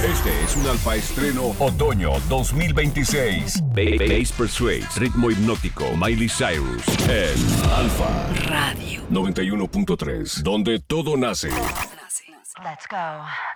Este es un Alfa Estreno Otoño 2026. Bass Persuade, ritmo hipnótico, Miley Cyrus en Alfa Radio 91.3, donde todo nace. Let's go.